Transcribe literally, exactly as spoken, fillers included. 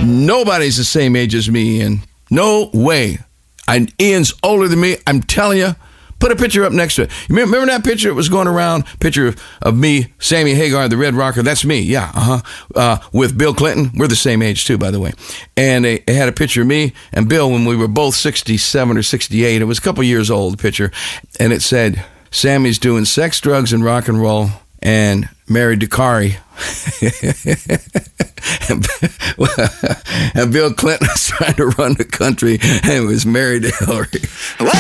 Nobody's the same age as me, Ian. No way. I, Ian's older than me. I'm telling you. Put a picture up next to it. Remember, remember that picture that was going around? Picture of, of me, Sammy Hagar, the Red Rocker. That's me. Yeah, uh-huh. Uh, with Bill Clinton. We're the same age, too, by the way. And they, they had a picture of me and Bill when we were both sixty-seven or sixty-eight. It was a couple years old, the picture. And it said, Sammy's doing sex, drugs, and rock and roll and married to Kari. and Bill Clinton was trying to run the country and was married to Hillary.